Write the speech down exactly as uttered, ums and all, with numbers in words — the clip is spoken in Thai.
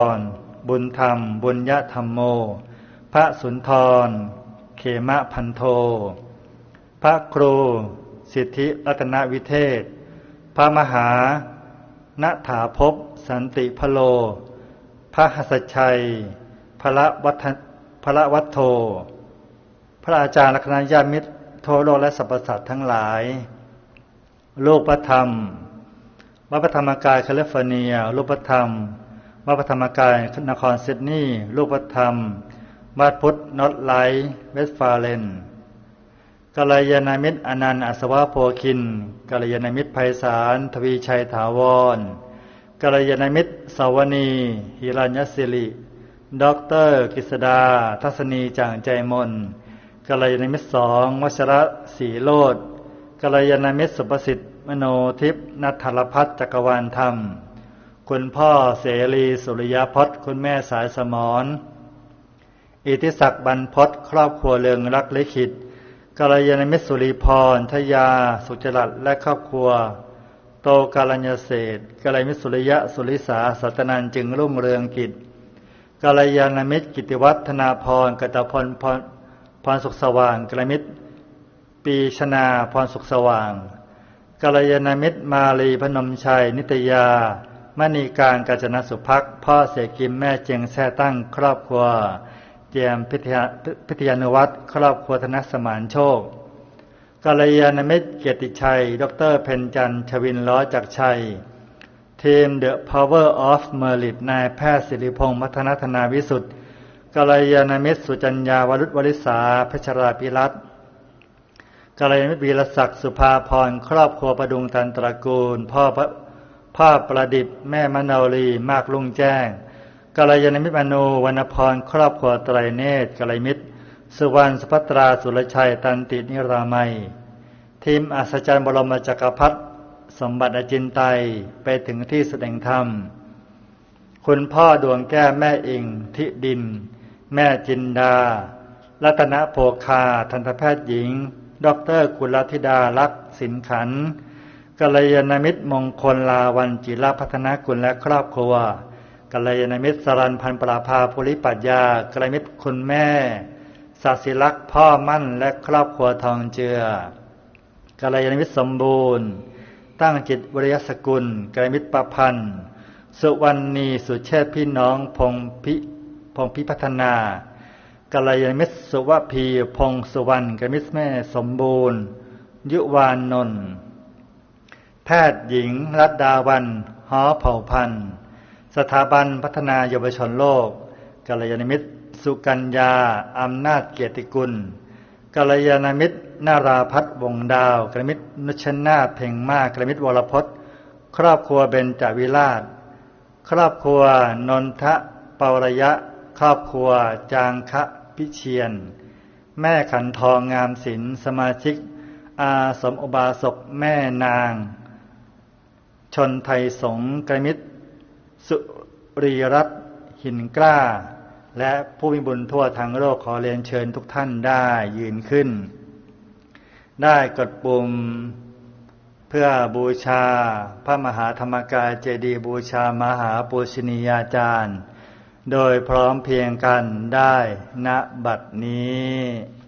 บุญธรรมบุญญธรรมโมพระสุนทรเขมะพันโทพระครูสิทธิรัตนวิเทศพระมหาณถาภพสันติพโลพระหัสชัยพระวัฒพระวัฒโธพระอาจารย์และคณะญาติมิตรทั่วโลกและสรรพสัตว์ทั้งหลายรูปธรรมวัดพระธรรมกายแคลิฟอร์เนียรูปธรรมวัดพระธรรมกายนครซิดนีย์รูปธรรมวัดพุทธนอตไลท์เวสต์ฟาเลนกัลยาณมิตรอนันต์อัศวะโพคินกัลยาณมิตรไพศาลทวีชัยถาวรกัลยาณมิตรสวนีหิรัญญศิริด็อกเตอร์กฤษดาทัศนีจ่างใจมนกัลยาณมิตรสองวชระศรีโลดกัลยาณมิตรสุประสิทธิ์มโนทิพย์ณัฐรพัฒน์จักรวาลธรรมคุณพ่อเสรีสุริยพจน์คุณแม่สายสมรอิทธิศักดิ์บรรพตครอบครัวเรืองรักลิขิตกัลยาณมิตรสุริพรทยาสุจรัตน์และครอบครัวโตกาลัญญเศรษฐ์กัลยาณมิตรสุริยะสุริสาสัตนันจึงรุ่งเรืองกิจกัลยาณมิตรกิติวัฒนาพรกตพลพรพรสุขสว่างกัลยาณมิตรปีชนาพรสุขสว่างกัลยาณมิตรมาลีพนมชัยนิตยามณีการกาญจนสุภักดิ์พ่อเสกิมแม่เจียงแท้ตั้งครอบครัวเจียมพิทยานุวัฒน์ครอบครัวธนสมานโชคกัลยาณมิตรเกียรติชัยดรเพ็ญจันทร์ชวินล้อจักรชัยทีม The Power of Merit นายแพทย์ศิริพงษ์มัฒนธนาวิสุทธิ์กัลยาณมิตรสุจัญญาวรุษวริษาเพชรราภิรัตน์กัลยาณมิตรวีรศักดิ์สุภาพรครอบครัวประดุงตันตระกูลพ่อพ่อประดิษฐ์แม่มโนรีมากลุ่งแจ้งกัลยาณมิตรมนูวรรณพรครอบครัวไตรเนตรกัลยาณมิตรสุวรรณสุภัตราสุรชัยตันตินิรามัยทีมอัศจรรย์บรมจักรพรรดิสมบัติอจินไตยไปถึงที่แสดงธรรมคุณพ่อดวงแก้วแม่อิงทิดินแม่จินดารัตนโภคาทันตแพทย์หญิงดรกุลธิดาลักษณ์สินขันธ์กัลยาณมิตรมงคลลาวันจิรพัฒนกุลและครอบครัวกัลยาณมิตรสรัญพันธ์ปราภาภูริปัญญากัลยาณมิตรคุณแม่ศาสิลักษณ์พ่อมั่นและครอบครัวทองเจือกัลยาณมิตรสมบูรณ์ตั้งจิตวิริยสกุลกัลยาณมิตรประพันธ์สุวรรณีสุเชษฐ์พี่น้องพงพิพงพิพัฒนากัลยาณมิตรสุวพีพงสุวรรณกัลยาณมิตรแม่สมบูรณ์ยุวานนท์แพทย์หญิงรัตดาวันหอเผ่าพันธ์สถาบันพัฒนาเยาวชนโลกกัลยาณมิตรสุกัญญาอำนาจเกียรติกุลกัลยาณมิตรนาราพัฒน์วงดาวกัลยาณมิตรนุชนาถเพ่งมากกัลยาณมิตรวรพจน์ครอบครัวเบญจวิราชครอบครัวนนทปวรยะครอบครัวจางคะพิเชียนแม่ขันทองงามศิลป์สมาชิกอาสมอุบาสกแม่นางชนไทยสงฆ์กัลยาณมิตรสุรีรัตน์หินกล้าและผู้มีบุญทั่วทั้งโลกขอเรียนเชิญทุกท่านได้ยืนขึ้นได้กดปุ่มเพื่อบูชาพระมหาธรรมกายเจดีย์บูชามหาปูชนียาจารย์โดยพร้อมเพรียงกันได้ณบัดนี้